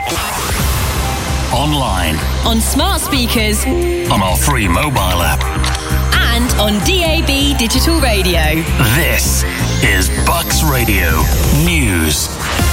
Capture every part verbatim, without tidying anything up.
Online. On smart speakers. On our free mobile app. And on D A B digital radio. This is Bucks Radio News.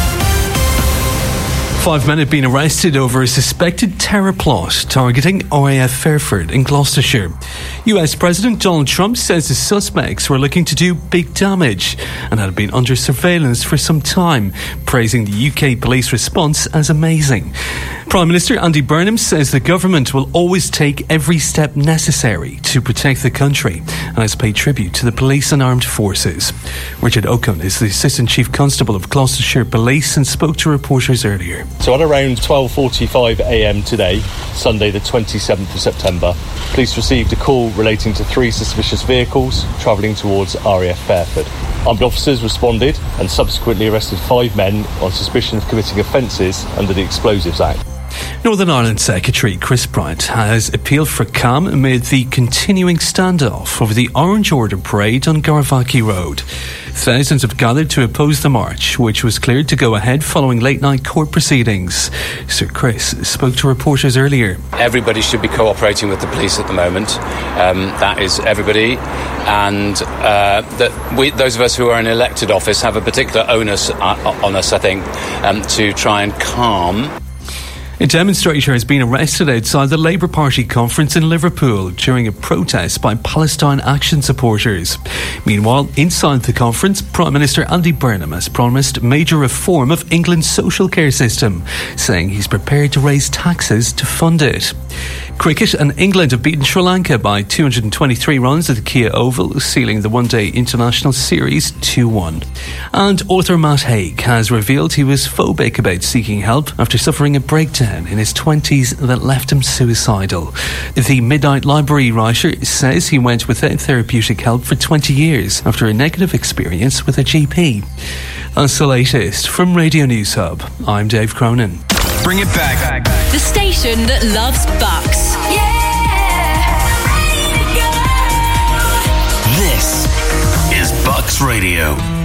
Five men have been arrested over a suspected terror plot targeting R A F Fairford in Gloucestershire. U S President Donald Trump says the suspects were looking to do big damage and had been under surveillance for some time, praising the U K police response as amazing. Prime Minister Andy Burnham says the government will always take every step necessary to protect the country and has paid tribute to the police and armed forces. Richard Okun is the Assistant Chief Constable of Gloucestershire Police and spoke to reporters earlier. So at around twelve forty-five a m today, Sunday the twenty-seventh of September, police received a call relating to three suspicious vehicles travelling towards R A F Fairford. Armed officers responded and subsequently arrested five men on suspicion of committing offences under the Explosives Act. Northern Ireland Secretary Chris Bryant has appealed for calm amid the continuing standoff over the Orange Order parade on Garvaki Road. Thousands have gathered to oppose the march, which was cleared to go ahead following late-night court proceedings. Sir Chris spoke to reporters earlier. Everybody should be cooperating with the police at the moment. Um, that is everybody. And uh, that we, those of us who are in elected office have a particular onus uh, on us, I think, um, to try and calm. A demonstrator has been arrested outside the Labour Party conference in Liverpool during a protest by Palestine Action supporters. Meanwhile, inside the conference, Prime Minister Andy Burnham has promised major reform of England's social care system, saying he's prepared to raise taxes to fund it. Cricket, and England have beaten Sri Lanka by two hundred twenty-three runs at the Kia Oval, sealing the one-day international series two one. And author Matt Haig has revealed he was phobic about seeking help after suffering a breakdown in his twenties that left him suicidal. The Midnight Library writer says he went without therapeutic help for twenty years after a negative experience with a G P. That's the latest from Radio News Hub. I'm Dave Cronin. Bring it back. The station that loves Bucks. This is Bucks Radio.